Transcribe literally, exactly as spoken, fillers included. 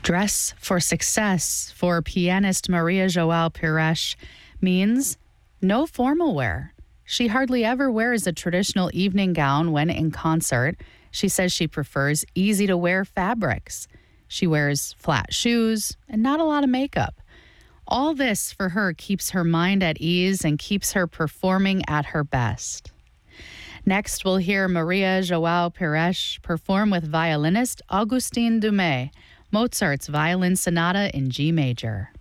Dress for Success for pianist Maria João Pires means no formal wear. She hardly ever wears a traditional evening gown when in concert. She says she prefers easy-to-wear fabrics. She wears flat shoes and not a lot of makeup. All this for her keeps her mind at ease and keeps her performing at her best. Next, we'll hear Maria João Pires perform with violinist Augustin Dumay, Mozart's Violin Sonata in G major.